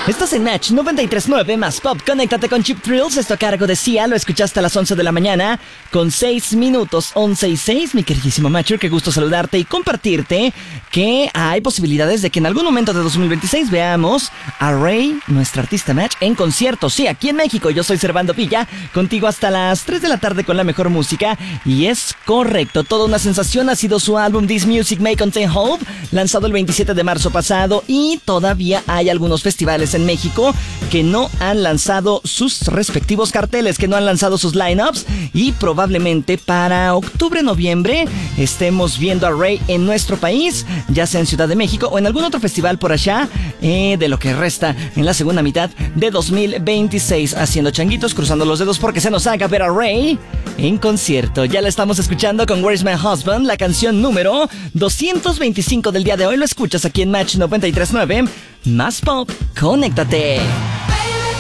Estás en Match 93.9 más Pop. Conéctate con Chip Thrills. Esto a cargo de Sia. Lo escuchaste a las 11 de la mañana con 6 minutos. 11 y 6. Mi queridísimo Matcher, qué gusto saludarte y compartirte que hay posibilidades de que en algún momento de 2026 veamos a Rey, nuestra artista Match, en concierto. Sí, aquí en México. Yo soy Servando Villa, contigo hasta las 3 de la tarde con la mejor música. Y es correcto, toda una sensación ha sido su álbum This Music May Contain Hope, lanzado el 27 de marzo pasado. Y todavía hay algunos festivales en México que no han lanzado sus respectivos carteles, que no han lanzado sus lineups, y probablemente para octubre-noviembre estemos viendo a Rey en nuestro país, ya sea en Ciudad de México o en algún otro festival por allá, de lo que resta en la segunda mitad de 2026, haciendo changuitos, cruzando los dedos porque se nos haga ver a Rey en concierto. Ya la estamos escuchando con Where's My Husband, la canción número 225 del día de hoy. Lo escuchas aquí en Match 93.9 más Pop. Conéctate.